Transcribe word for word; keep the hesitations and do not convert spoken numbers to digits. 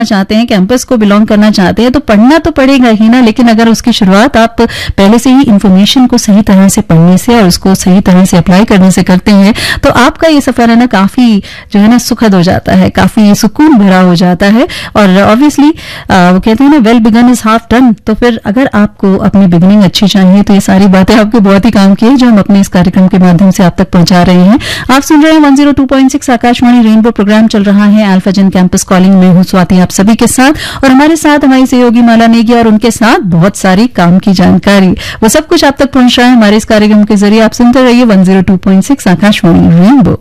चाहते हैं, कैंपस को बिलोंग करना चाहते हैं, तो पढ़ना तो पड़ेगा ही ना, लेकिन अगर उसकी शुरुआत आप पहले से ही इंफॉर्मेशन को सही तरह से पढ़ने से और उसको सही तरह से अप्लाई करने से करते हैं, तो आपका ये सफर है ना काफी जो है ना सुखद हो जाता है, काफी सुकून भरा हो जाता है। और ऑब्वियसली वो कहते हैं ना, well begun is half done. तो फिर अगर आपको अपनी बिगनिंग अच्छी चाहिए तो ये सारी बातें आपके बहुत ही काम की है, जो हम अपने इस कार्यक्रम के माध्यम से आप तक पहुंचा रहे हैं। आप सुन रहे हैं one zero two point six Akashvani rainbow, programme चल रहा है अल्फा जन कैंपस कॉलिंग में। हूं स्वाति आप सभी के साथ, और हमारे साथ हमारी सहयोगी माला नेगी और उनके साथ बहुत सारी काम की जानकारी, वो सब कुछ आप तक पहुंच रहा है हमारे इस कार्यक्रम के जरिए। आप सुनते रहिए one zero two point six Akashvani rainbow.